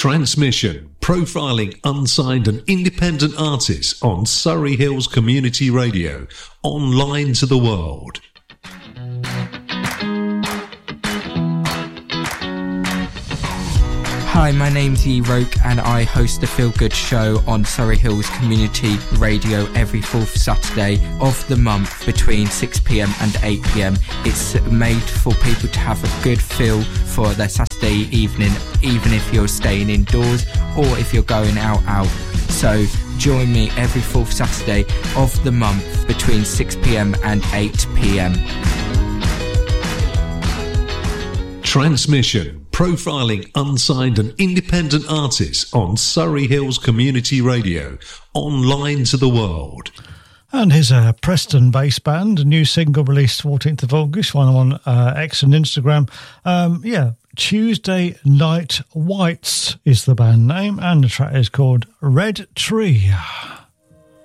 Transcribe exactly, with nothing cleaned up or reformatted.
Transmission, profiling unsigned and independent artists on Surrey Hills Community Radio, online to the world. Hi, my name's E Roke and I host the Feel Good Show on Surrey Hills Community Radio every fourth Saturday of the month between six p m and eight p m. It's made for people to have a good feel for their Saturday evening, even if you're staying indoors or if you're going out out. So join me every fourth Saturday of the month between six p m and eight p m. Transmission, profiling unsigned and independent artists on Surrey Hills Community Radio, online to the world. And here's a Preston-based band, a new single released fourteenth of August, one on uh, X and Instagram. Um, yeah, Tuesday Night Whites is the band name, and the track is called Red Tree.